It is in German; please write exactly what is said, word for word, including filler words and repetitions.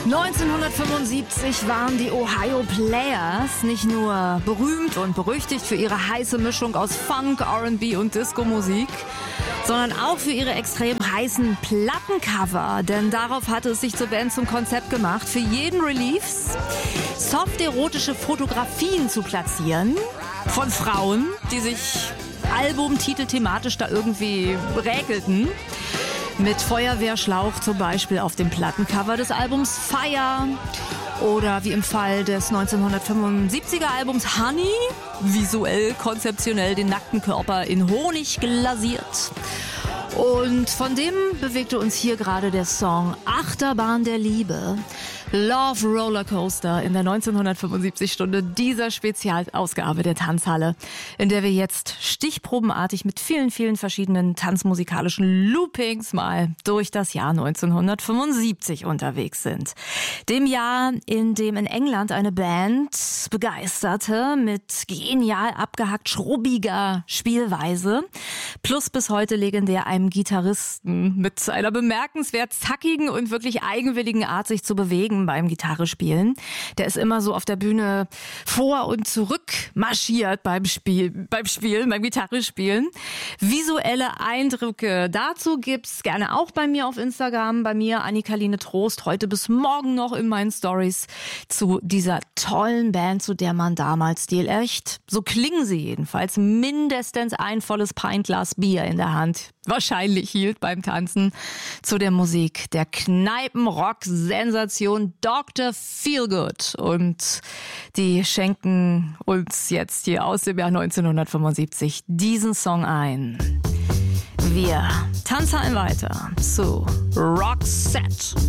neunzehnhundertfünfundsiebzig waren die Ohio Players nicht nur berühmt und berüchtigt für ihre heiße Mischung aus Funk, R and B und Disco-Musik, sondern auch für ihre extrem heißen Plattencover. Denn darauf hatte es sich zur Band zum Konzept gemacht, für jeden Release soft-erotische Fotografien zu platzieren von Frauen, die sich Albumtitel thematisch da irgendwie räkelten. Mit Feuerwehrschlauch zum Beispiel auf dem Plattencover des Albums Fire. Oder wie im Fall des neunzehnhundertfünfundsiebziger Albums Honey, visuell konzeptionell den nackten Körper in Honig glasiert. Und von dem bewegte uns hier gerade der Song Achterbahn der Liebe. Love Rollercoaster in der neunzehnhundertfünfundsiebzig-Stunde dieser Spezialausgabe der Tanzhalle, in der wir jetzt stichprobenartig mit vielen, vielen verschiedenen tanzmusikalischen Loopings mal durch das Jahr neunzehnhundertfünfundsiebzig unterwegs sind. Dem Jahr, in dem in England eine Band begeisterte mit genial abgehackt schrubbiger Spielweise, plus bis heute legendär einem Gitarristen mit einer bemerkenswert zackigen und wirklich eigenwilligen Art, sich zu bewegen beim Gitarrespielen. Der ist immer so auf der Bühne vor und zurück marschiert beim Spiel, beim Spielen, beim Gitarrespielen. Visuelle Eindrücke dazu gibt's gerne auch bei mir auf Instagram, bei mir Annikaline Trost, heute bis morgen noch in meinen Stories zu dieser tollen Band, zu der man damals stilecht, so klingen sie jedenfalls, mindestens ein volles Pintglas Bier in der Hand wahrscheinlich hielt beim Tanzen zu der Musik der Kneipen-Rock-Sensation Doktor Feelgood. Und die schenken uns jetzt hier aus dem Jahr neunzehnhundertfünfundsiebzig diesen Song ein. Wir tanzen weiter zu Roxette.